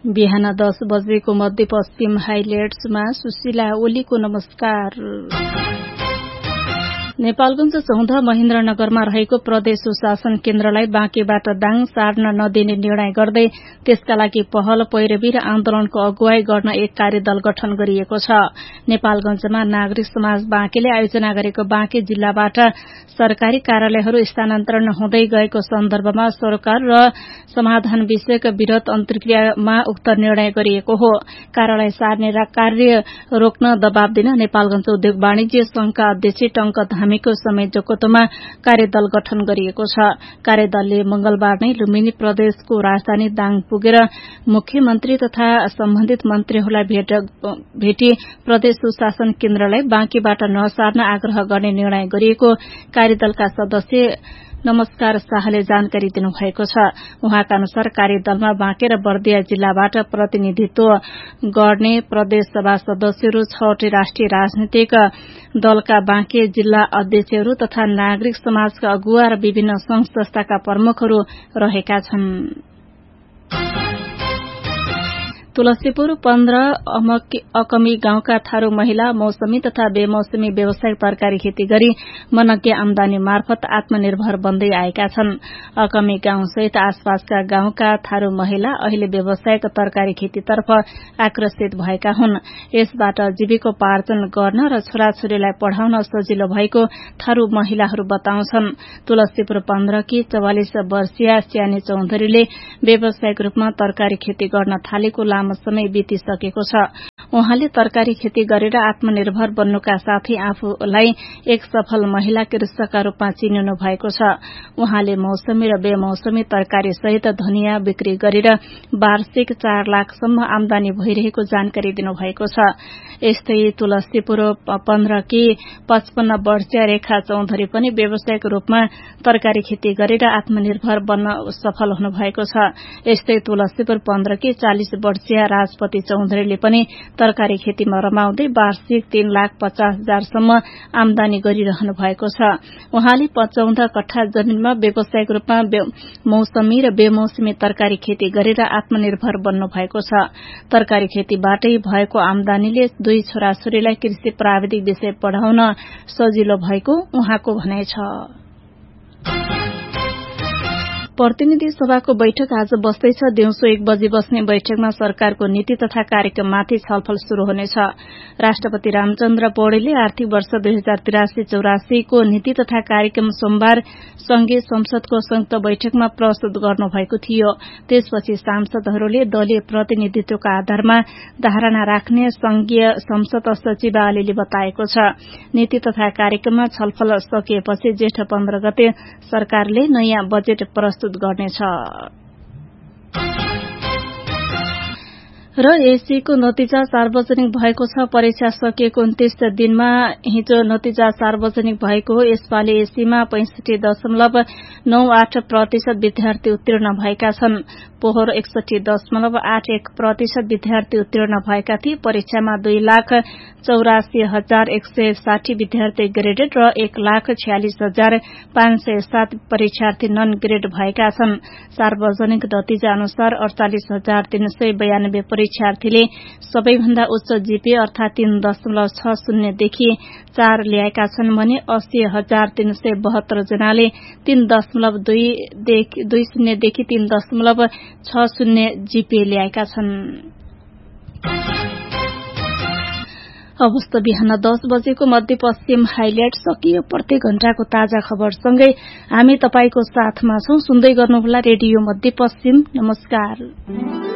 बिहान 10 बजेको मध्यपश्चिम हाइलाइट्समा सुशीला ओलीको नमस्कार। नेपालगञ्ज 14 महेन्द्रनगरमा रहेको प्रदेश सुशासन केन्द्रलाई बाँकेबाट दाङ सार्न नदिने निर्णय गर्दै त्यसका लागि पहल पैरवी र आन्दोलनको अगुवाई गर्न एक कार्यदल गठन गरिएको छ। नेपालगञ्जमा नागरिक समाज बाँकेले आयोजना गरेको बाँके जिल्लाबाट सरकारी कार्यालयहरू स्थानान्तरण हुँदै गएको सन्दर्भमा सरकार र समाधान विषयक विरोध अन्तर्क्रियामा उक्त निर्णय गरिएको हो। कार्यालय सार्ने कार्य रोक्न दबाव दिन नेपालगञ्ज उद्योग वाणिज्य संघका अध्यक्ष टंक धामीको संयोजकत्वमा कार्यदल गठन गरिएको छ। कार्यदलले मंगलबार नै लुम्बिनी प्रदेशको राजधानी दाङ पुगेर मुख्यमन्त्री तथा सम्बन्धित मन्त्रीहरूलाई भेटी प्रदेश सुशासन केन्द्रलाई बाँकेबाट नसार्न आग्रह गर्ने निर्णय गरिएको कार्यदलका सदस्य नमस्कार शाहले जानकारी दिनुभएको छ। उहाँका अनुसार कार्यदलमा बाँके र बर्दिया जिल्लाबाट प्रतिनिधित्व गर्ने प्रदेश सभा सदस्यहरू 6वटै राष्ट्रिय राजनीतिक दलका बाँके जिल्ला अध्यक्षहरू तथा नागरिक समाजका अगुवा र विभिन्न संघ संस्थाका प्रमुखहरू रहेका छन्। तुलसीपुर 15 अकमी गाउँका थारू महिला मौसमी तथा बेमौसमी व्यावसायिक तरकारी खेती गरी मनज्ञ आमदानी मार्फत आत्मनिर्भर बन्दै आएका छन्। अकमी गाउँसहित आसपासका गाउँका थारू महिला अहिले व्यावसायिक तरकारी खेतीतर्फ आकर्षित भएका हुन्। यसबाट जीविकोपार्जन गर्न र छोराछोरीलाई पढ़ाउन सजिलो भएको थारू महिलाहरू बताउँछन्। तुलसीपुर 15 की 44 वर्षीय स्यानी चौधरीले व्यावसायिक रूपमा तरकारी खेती गर्न थालेको लामो समय बितिसकेको छ। उहाँले तरकारी खेती गरेर आत्मनिर्भर बन्नुका साथै आफूलाई एक सफल महिला कृषकका रूपमा चिनिनु भएको छ। उहाँले मौसमी र बेमौसमी तरकारी सहित धनियाँ बिक्री गरेर वार्षिक 4 लाखसम्म आमदानी भइरहेको जानकारी दिनुभएको छ। यस्तै तुलसीपुर 15 की 55 वर्षीय रेखा चौधरी पनि व्यावसायिक रूपमा तरकारी खेती गरेर आत्मनिर्भर बन्न सफल हुनुभएको छ। यस्तै तुलसीपुर 15 की 40 वर्षीय राजपति चौधरीले पनि तरकारी खेतीमा रमाउँदै वार्षिक 3,50,000सम्म आमदानी गरिरहनु भएको छ। उहाँले 14 कट्ठा जमिनमा व्यावसायिक रूपमा मौसमी र बेमौसमी तरकारी खेती गरेर आत्मनिर्भर बन्नु भएको छ। तरकारी खेतीबाटै भएको आमदानीले 2 छोराछोरीलाई कृषि प्राविधिक विषय पढ़ाउन सजिलो भएको उहाँको भनाइ छ। प्रतिनिधि सभाको बैठक आज बस्दैछ। दिउँसो 1 बजे बस्ने बैठकमा सरकारको नीति तथा कार्यक्रममाथि छलफल शुरू हुनेछ। राष्ट्रपति रामचन्द्र पौडेलले आर्थिक वर्ष 2083-84 को नीति तथा कार्यक्रम सोमबार संघीय संसदको संयुक्त बैठकमा प्रस्तुत गर्नुभएको थियो। त्यसपछि सांसदहरूले दलीय प्रतिनिधित्वका आधारमा धारणा राख्ने संघीय संसद सचिवालयले बताएको छ। नीति तथा कार्यक्रममा छलफल सकिएपछि जेठ 15 गते सरकारले नयाँ बजेट प्रस्तुत गर्नेछ। र एससीको नतिजा सार्वजनिक भएको छ। परीक्षा सकिएको 29 दिनमा हिजो नतिजा सार्वजनिक भएको हो। यसपालि एससीमा 65.98% विद्यार्थी उत्तीर्ण भएका छन्। पोहोर 61.81% विद्यार्थी उत्तीर्ण भएका थिए। परीक्षामा 2,84,160 विद्यार्थी ग्रेडेड र 1,46,507 परीक्षार्थी नन ग्रेड भएका छन्। सार्वजनिक नतिजा अनुसार 48,392 परीक्षार्थीले सबैभन्दा उच्च जीपीए अर्थात 3.60 देखि 4 ल्याएका छन् भने 80,372 जनाले 3.20 देखि 3.60 जीपीए ल्याएका छन्। अवस्था बिहान 10 बजेको मध्यपश्चिम हाइलाइट सकियो। प्रत्येक घण्टाको ताजा खबरसँगै हामी तपाईको साथमा छौं। सुन्दै गर्नुहोला रेडियो मध्यपश्चिम। नमस्कार।